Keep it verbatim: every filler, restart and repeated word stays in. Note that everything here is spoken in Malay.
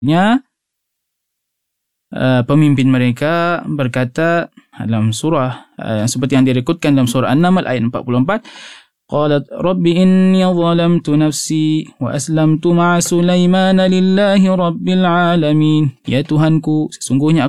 nya uh, pemimpin mereka berkata dalam surah uh, seperti yang direkodkan dalam surah An-Naml ayat empat puluh empat, qalat rabbi inni zalamtu nafsi wa aslamtu ma'a Sulaiman lillahi rabbil alamin. Ya Tuhanku, sesungguhnya